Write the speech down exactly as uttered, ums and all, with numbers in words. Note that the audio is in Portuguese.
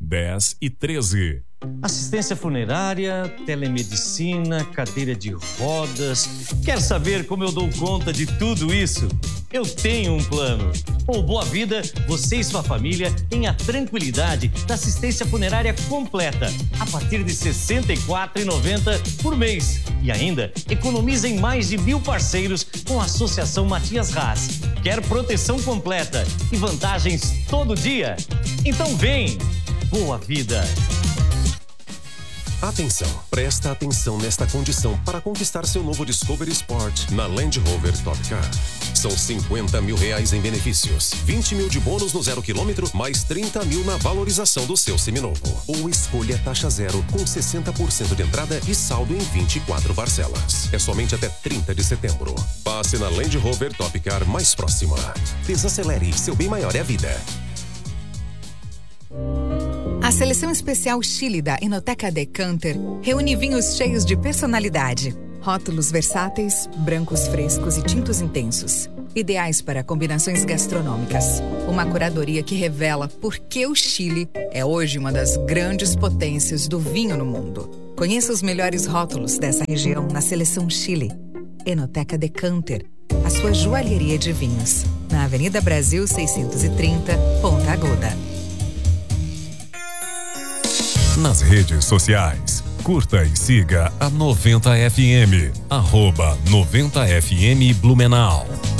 dez e treze. Assistência funerária, telemedicina, cadeira de rodas. Quer saber como eu dou conta de tudo isso? Eu tenho um plano. Com o Boa Vida, você e sua família têm a tranquilidade da assistência funerária completa a partir de sessenta e quatro reais e noventa centavos por mês. E ainda economiza em mais de mil parceiros com a Associação Matias Haas. Quer proteção completa e vantagens todo dia? Então vem! Boa Vida! Atenção, presta atenção nesta condição para conquistar seu novo Discovery Sport na Land Rover Top Car. São cinquenta mil reais em benefícios, vinte mil de bônus no zero quilômetro, mais trinta mil na valorização do seu seminovo. Ou escolha taxa zero com sessenta por cento de entrada e saldo em vinte e quatro parcelas. É somente até trinta de setembro. Passe na Land Rover Top Car mais próxima. Desacelere, seu bem maior é a vida. A seleção especial Chile da Enoteca Decanter reúne vinhos cheios de personalidade. Rótulos versáteis, brancos frescos e tintos intensos. Ideais para combinações gastronômicas. Uma curadoria que revela por que o Chile é hoje uma das grandes potências do vinho no mundo. Conheça os melhores rótulos dessa região na seleção Chile. Enoteca Decanter, a sua joalheria de vinhos. Na Avenida Brasil seiscentos e trinta, Ponta Aguda. Nas redes sociais, curta e siga a noventa F M, arroba noventa F M Blumenau.